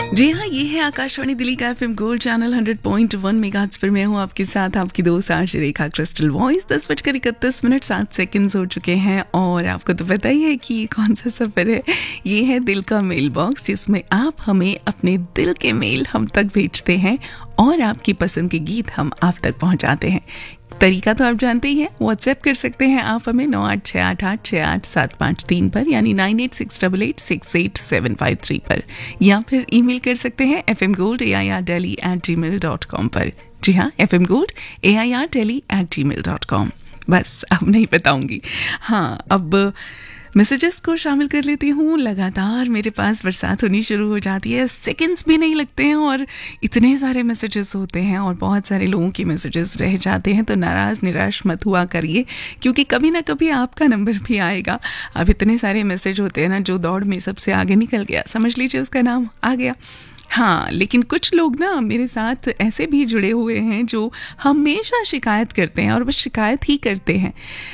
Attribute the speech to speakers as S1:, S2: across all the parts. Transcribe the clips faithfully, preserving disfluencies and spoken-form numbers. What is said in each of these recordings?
S1: जी हाँ, ये है आकाशवाणी दिल्ली का FM gold channel hundred point one megahertz पर मैं हूँ आपके साथ, आपकी दोस्त आरजे रेखा क्रिस्टल वॉइस। दस बजकर इकतीस मिनट सात सेकंड्स हो चुके हैं और आपको तो पता ही है कि ये कौन सा सफ़र है। ये है दिल का मेल बॉक्स, जिसमें आप हमें अपने दिल के मेल हम तक भेजते हैं और आपकी पसंद के गीत हम आप तक पहुँचाते हैं। तरीका तो आप जानते ही हैं, व्हाट्सएप कर सकते हैं आप हमें नौ आठ छः आठ आठ छः आठ सात पाँच तीन पर, यानी nine eight six double eight six eight seven five three पर, या फिर ईमेल कर सकते हैं F M gold A I R daily eight ji mail dot com पर। जी हाँ, F M gold A I R daily eight ji mail dot com. बस अब नहीं बताऊंगी। हाँ, अब मैसेजेस को शामिल कर लेती हूँ। लगातार मेरे पास बरसात होनी शुरू हो जाती है, सेकंड्स भी नहीं लगते हैं और इतने सारे मैसेजेस होते हैं और बहुत सारे लोगों के मैसेजेस रह जाते हैं। तो नाराज़ निराश मत हुआ करिए, क्योंकि कभी ना कभी आपका नंबर भी आएगा। अब इतने सारे मैसेज होते हैं ना, जो दौड़ में सबसे आगे निकल गया समझ लीजिए उसका नाम आ गया। हाँ, लेकिन कुछ लोग ना मेरे साथ ऐसे भी जुड़े हुए हैं जो हमेशा शिकायत करते हैं और बस शिकायत ही करते हैं।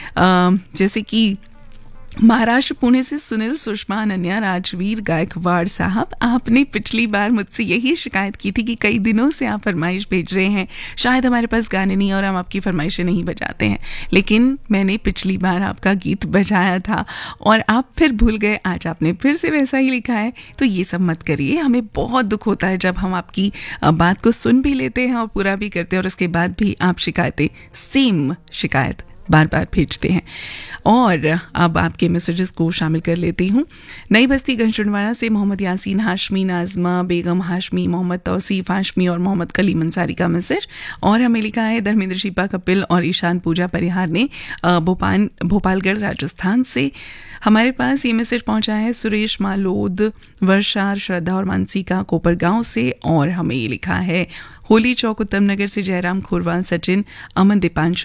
S1: आ, जैसे कि महाराष्ट्र पुणे से सुनील, सुषमा, अनन्या, राजवीर गायकवाड़ साहब, आपने पिछली बार मुझसे यही शिकायत की थी कि कई दिनों से आप फरमाइश भेज रहे हैं, शायद हमारे पास गाने नहीं और हम आपकी फरमाइशें नहीं बजाते हैं। लेकिन मैंने पिछली बार आपका गीत बजाया था और आप फिर भूल गए। आज आपने फिर से वैसा ही लिखा है, तो ये सब मत करिए। हमें बहुत दुख होता है जब हम आपकी बात को सुन भी लेते हैं और पूरा भी करते हैं और उसके बाद भी आप शिकायतें, सेम शिकायत बार बार भेजते हैं। और अब आपके मैसेजेस को शामिल कर लेती हूँ। नई बस्ती गंजड़वाड़ा से मोहम्मद यासीन हाशमी, नाजमा बेगम हाशमी, मोहम्मद तौसीफ हाशमी और मोहम्मद कलीम अंसारी का मैसेज। और हमें लिखा है धर्मेंद्र शिपा कपिल और ईशान पूजा परिहार ने भोपाल भोपालगढ़ राजस्थान से। हमारे पास ये मैसेज पहुंचा है सुरेश मालोद, वर्षा, श्रद्धा और मानसिका कोपरगांव से। और हमें ये लिखा है होली चौक उत्तम नगर से जयराम खुरवान, सचिन, अमन, दीपांशु